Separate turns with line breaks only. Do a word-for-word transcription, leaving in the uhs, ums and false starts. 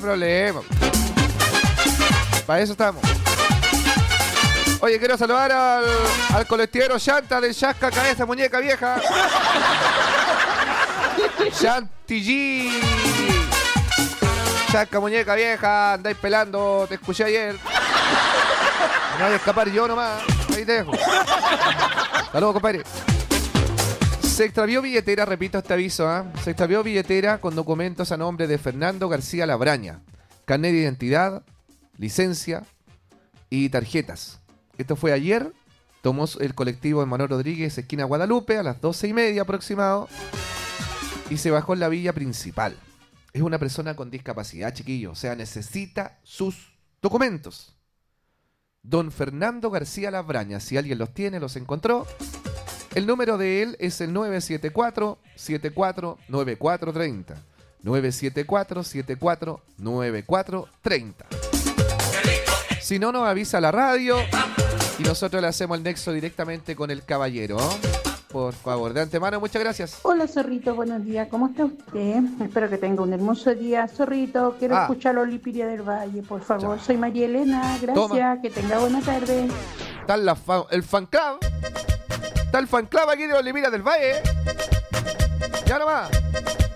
problema. Para eso estamos. Oye, quiero saludar al, al colectivero Chanta del Chasca Cabeza Muñeca Vieja. Chantilly. Chasca Muñeca Vieja, andáis pelando, te escuché ayer. No voy a escapar yo nomás. Ahí te dejo. Saludos, compadre. Se extravió billetera, repito este aviso, ¿eh? Se extravió billetera con documentos a nombre de Fernando García Labraña. Carnet de identidad, licencia y tarjetas. Esto fue ayer. Tomó el colectivo de Manuel Rodríguez, esquina Guadalupe, a las doce y media aproximado. Y se bajó en la villa principal. Es una persona con discapacidad, chiquillo. O sea, necesita sus documentos. Don Fernando García Labraña. Si alguien los tiene, los encontró. El número de él es el nueve siete cuatro, siete cuatro nueve cuatro tres cero. nueve siete cuatro, siete cuatro nueve cuatro tres cero. Si no, nos avisa la radio y nosotros le hacemos el nexo directamente con el caballero. Por favor, de antemano, muchas gracias.
Hola, Zorrito, buenos días. ¿Cómo está usted? Espero que tenga un hermoso día. Zorrito, quiero
Ah.
escuchar a Olipiria del Valle, por favor.
Ya.
Soy María Elena, gracias.
Toma.
Que tenga buena tarde.
Está la fa- el fan club. Está el fan club aquí de Olivira del Valle. Ya nomás.